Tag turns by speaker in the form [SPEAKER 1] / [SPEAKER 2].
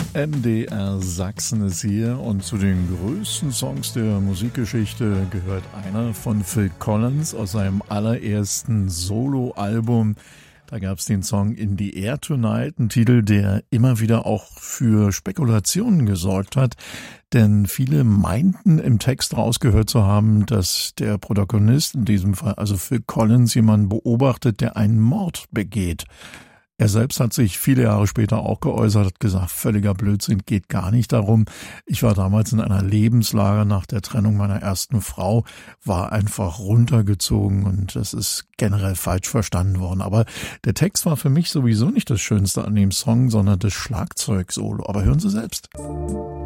[SPEAKER 1] MDR Sachsen ist hier und zu den größten Songs der Musikgeschichte gehört einer von Phil Collins aus seinem allerersten Soloalbum. Da gab es den Song In the Air Tonight, ein Titel, der immer wieder auch für Spekulationen gesorgt hat. Denn viele meinten im Text rausgehört zu haben, dass der Protagonist, in diesem Fall also Phil Collins, jemanden beobachtet, der einen Mord begeht. Er selbst hat sich viele Jahre später auch geäußert, hat gesagt, völliger Blödsinn, geht gar nicht darum. Ich war damals in einer Lebenslage nach der Trennung meiner ersten Frau, war einfach runtergezogen und das ist generell falsch verstanden worden. Aber der Text war für mich sowieso nicht das Schönste an dem Song, sondern das Schlagzeugsolo. Aber hören Sie selbst.